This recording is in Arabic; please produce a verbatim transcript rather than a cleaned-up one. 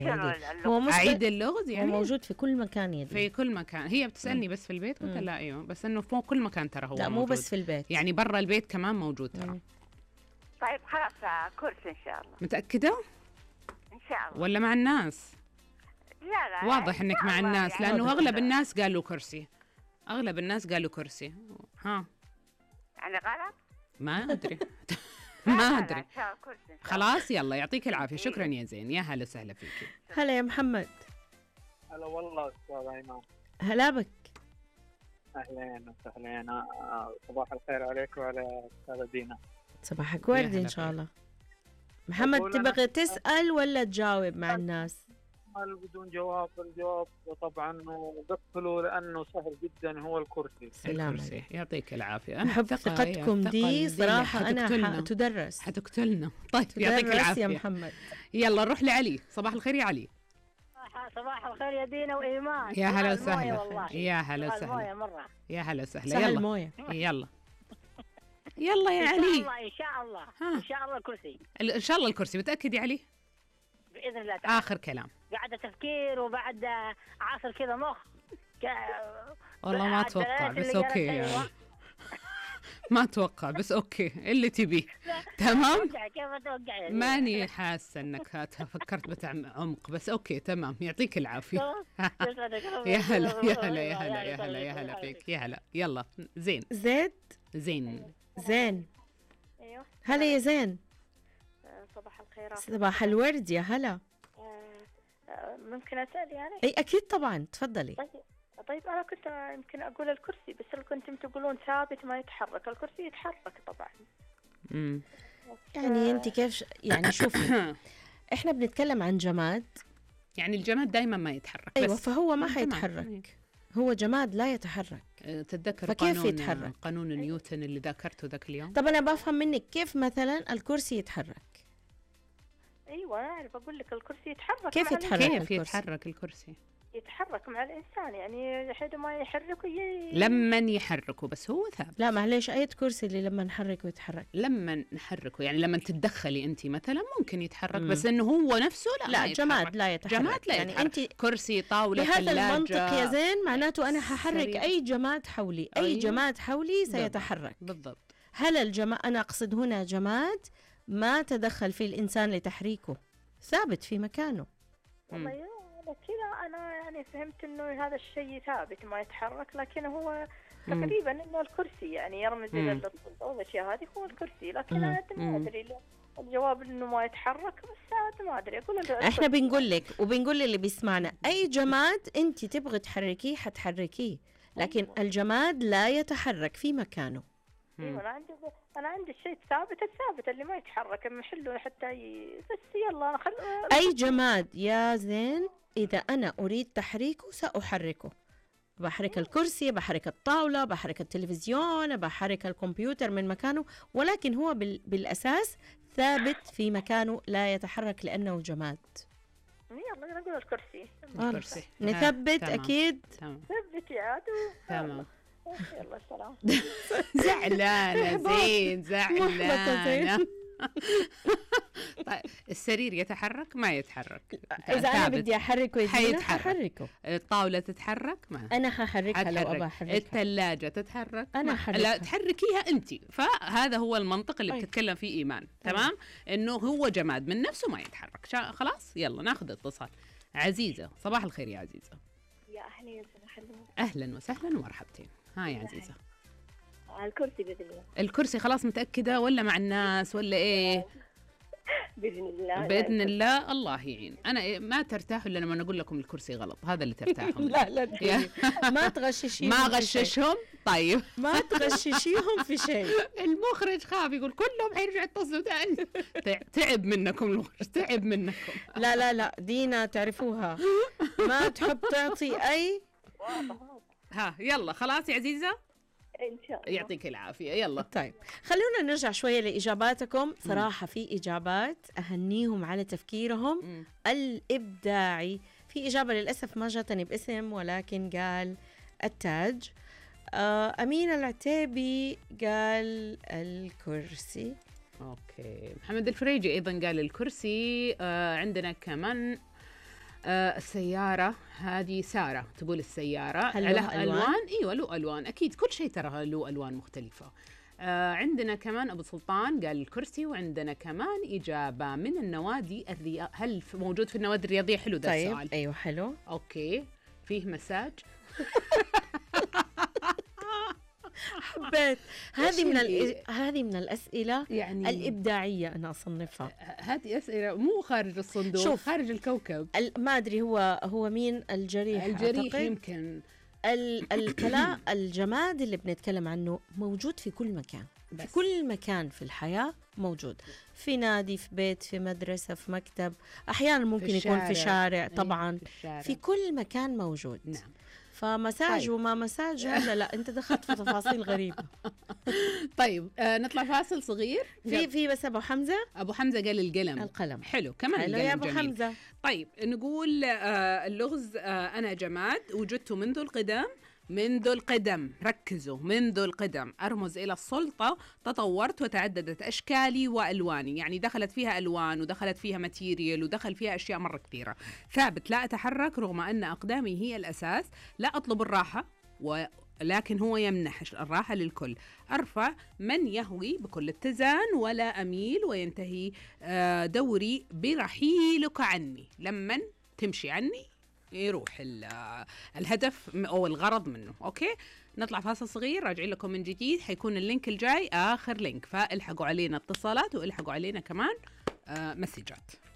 هو مش أعيد اللغز هو يعني موجود في كل مكان يا في دي. كل مكان. هي بتسألني بس في البيت قلت مم. لا أيوه، بس إنه في كل مكان ترى هو لا مو موجود. بس في البيت يعني برا البيت كمان موجود ترى. مم. طيب خلاص كرسي إن شاء الله. متأكدة إن شاء الله. ولا مع الناس؟ لا لا واضح إن إنك شاء مع الله الناس يعني. لأنه واضح. أغلب الناس قالوا كرسي. أغلب الناس قالوا كرسي. ها يعني غلط؟ ما أدري. لا، ما لا، لا، أدري. إن شاء الله كرسي إن شاء الله. خلاص يلا يعطيك العافية. شكرا يا زين. يا هلا وسهلا فيكي. هلا يا محمد. هلا والله استاذ ايمان. هلا بك. اهلين وسهلين. آه، صباح الخير عليك وعلى استاذة دينا. صباحك يا ورد هلا ان شاء فيك. الله. محمد أقول أنا- تبغى تسأل ولا تجاوب مع الناس؟ سؤال بدون جواب. الجواب طبعا بقفله لانه سهل جدا، هو الكرسي. سلام الكرسي. عليك. يعطيك العافية. أنا أحب الثقة- ثقتكم الثقة دي اللي صراحة أنا حتقتلنا. ح- تدرس حتقتلنا. طيب يعطيك تدرس يا العافية. محمد. يلا نروح لعلي. صباح الخير يا علي. صباح الخير يا دينا وإيمان. يا هلا صباح الموية وسهلا. والله. يا هلا صباح الموية وسهلا. مرة. يا هلا وسهلا. سهل يلا موية. يلا يلا يا إن شاء علي. الله إن شاء الله ها. إن شاء الله الكرسي ال- ان شاء الله الكرسي. متأكد يا علي؟ بإذن الله تعالى. اخر كلام. بعد تفكير وبعد عصر كذا مخ ك... والله ما بعد اتوقع اللي بس قالت اوكي أيوة. يعني. ما اتوقع بس اوكي اللي تبيه. تمام. أتوقع كيف أتوقع يعني. ماني حاسه انك هت- فكرت بعمق بس اوكي تمام. يعطيك العافيه. يا هلا يا هلا يا هلا يا هلا يا هلا فيك. يا هلا. يلا زين زيد. زين. زين. أيوه. هلا يا زين. آه، صباح الخيرات. صباح الورد يا هلا. آه، آه، ممكن أسأل يعني؟ اي اكيد طبعا تفضلي. طيب طيب أنا كنت يمكن أقول الكرسي، بس اللي كنتم تقولون ثابت ما يتحرك. الكرسي يتحرك طبعا. امم يعني انت كيف ش... يعني شوفي احنا بنتكلم عن جماد. يعني الجماد دائما ما يتحرك. ايوه بس فهو ما تمام. حيتحرك. هو جماد لا يتحرك. أه، تتذكر فكيف قانون يتحرك؟ قانون نيوتن اللي ذكرته ذاك اليوم؟ طب انا بفهم منك كيف مثلا الكرسي يتحرك. أيوة أنا أعرف. أقول لك الكرسي يتحرك. كيف مع يتحرك؟ الإنسان. كيف الكرسي. يتحرك الكرسي؟ يتحرك مع الإنسان يعني حين ما يحرك ي... لمن يحركه بس هو ثابت. لا معليش اي كرسي اللي لما نحرك ويتحرك. لما نحركه يعني لما تتدخلي انت مثلا ممكن يتحرك. مم. بس انه هو نفسه لا لا ما يتحرك. جماد لا يتحرك. جماد لا يعني يتحرك. انت كرسي طاوله بهذا ثلاجة. المنطق يا زين معناته انا ححرك سرير. اي جماد حولي. اي أيوة. جماد حولي سيتحرك. بالضبط. هل الجماد انا اقصد هنا جماد ما تدخل فيه الانسان لتحريكه، ثابت في مكانه. والله يا- على كذا أنا يعني فهمت إنه هذا الشيء ثابت ما يتحرك، لكن هو مم. تقريبا إنه الكرسي يعني يرمز إلى مم. الطب أو الأشياء هذه هو الكرسي، لكن مم. أنا ما مم. أدري له الجواب إنه ما يتحرك، بس عاد ما أدري أقول له احنا بنقول لك وبنقول للي بيسمعنا اي جماد انت تبغي تحركيه حتحركيه، لكن الجماد لا يتحرك في مكانه. أيوة أنا عندي أنا عندي الشيء الثابت الثابت اللي ما يتحرك محله حتى ي... بس يلا خل... اي جماد يا زين اذا انا اريد تحريكه ساحركه. بحرك الكرسي، بحرك الطاولة، بحرك التلفزيون، بحرك الكمبيوتر من مكانه، ولكن هو بال... بالاساس ثابت في مكانه لا يتحرك لانه جماد. يلا نقول الكرسي. الكرسي. نثبت تمام. اكيد. تمام ثبت يا عاد تمام. يلا سلام. زعلانة زين محبطة زعلانة. زين. طيب السرير يتحرك ما يتحرك؟ اذا انا ثابت. بدي احركه يا زينة حيتحرك. ححركه. الطاولة تتحرك ما انا ححركها لو ابغى حتحرك. احركها. الثلاجة تتحرك أنا ما- أحركها. لا تحركيها أنت. فهذا هو المنطق اللي أي. بتتكلم فيه إيمان. تمام إنه هو جماد من نفسه ما يتحرك. شا... خلاص يلا ناخذ اتصال. عزيزة صباح الخير يا عزيزة. يا أهلين صباح النور. أهلا وسهلا ومرحبتين. ها يا عزيزة على الكرسي بإذن الله. الكرسي خلاص متأكدة ولا مع الناس ولا إيه؟ بإذن الله. بإذن الله. الله يعين. أنا إيه ما ترتاحوا إلا لما نقول لكم الكرسي غلط. هذا اللي ترتاحوا لا لا تقولي. ما تغششيهم ما في شيء. غششهم. طيب ما تغششيهم في شيء. المخرج خاف يقول كلهم حيرجعوا يتصلوا تاني. تع- تعب منكم المخرج تعب منكم. لا لا لا دينا تعرفوها ما تحب تعطي أي. ها يلا خلاص يا عزيزة. إن شاء الله. يعطيك العافية. يلا طيب خلونا نرجع شوية لإجاباتكم. صراحة في إجابات أهنيهم على تفكيرهم مم. الإبداعي. في إجابة للأسف ما جاتني باسم ولكن قال التاج. آه أمين العتيبي قال الكرسي. اوكي محمد الفريجي ايضا قال الكرسي. آه عندنا كمان آه السيارة هذه سارة تقول السيارة هل على له ألوان؟ ألوان. أيوة له ألوان أكيد، كل شيء ترى له ألوان مختلفة. آه عندنا كمان أبو سلطان قال الكرسي، وعندنا كمان إجابة من النوادي الرياض. هل في- موجود في النوادي الرياضية؟ حلو ده طيب السؤال. ايوه حلو. أوكي، فيه مساج. حبيت هذه من اللي- الإ- هذه من الأسئلة يعني الإبداعية أنا أصنفها. هذه أسئلة مو خارج الصندوق، شوف. خارج الكوكب. ال- ما أدري هو هو مين الجريح. الجريح أعتقد. يمكن. ال- الكلام الجماد اللي بنتكلم عنه موجود في كل مكان، في بس. كل مكان في الحياة موجود، في نادي، في بيت، في مدرسة، في مكتب، أحيانا ممكن يكون في شارع طبعا، في, الشارع. في كل مكان موجود. نعم. فمساج طيب. وما مساج هذا لا، أنت دخلت في تفاصيل غريبة. طيب آه نطلع فاصل صغير. في في بس أبو حمزة أبو حمزة قال القلم. القلم. حلو كمان حلو القلم يا أبو جميل. حمزة. طيب نقول آه اللغز، آه أنا جماد وجدت منذ القدم، منذ القدم، ركزوا، منذ القدم أرمز إلى السلطة، تطورت وتعددت أشكالي وألواني. يعني دخلت فيها ألوان ودخلت فيها ماتيريال ودخل فيها أشياء مرة كثيرة. ثابت لا أتحرك رغم أن أقدامي هي الأساس، لا أطلب الراحة ولكن هو يمنح الراحة للكل. أرفع من يهوي بكل اتزان ولا أميل، وينتهي آه دوري برحيلك عني. لمن تمشي عني يروح الهدف أو الغرض منه. أوكي، نطلع فاصل صغير، راجعين لكم من جديد. حيكون اللينك الجاي آخر لينك، فالحقوا علينا اتصالات والحقوا علينا كمان آه مسجات.